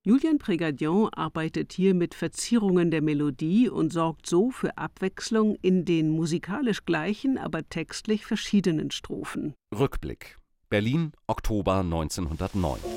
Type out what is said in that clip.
Julien Prégadian arbeitet hier mit Verzierungen der Melodie und sorgt so für Abwechslung in den musikalisch gleichen, aber textlich verschiedenen Strophen. Rückblick. Berlin, Oktober 1909.